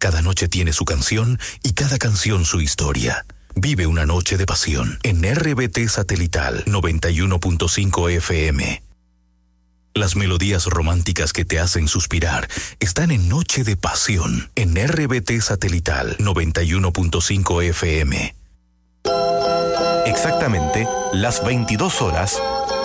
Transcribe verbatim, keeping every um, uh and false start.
Cada noche tiene su canción y cada canción su historia. Vive una noche de pasión en R B T Satelital noventa y uno punto cinco F M. Las melodías románticas que te hacen suspirar están en Noche de Pasión en R B T Satelital noventa y uno punto cinco F M. Exactamente las veintidós horas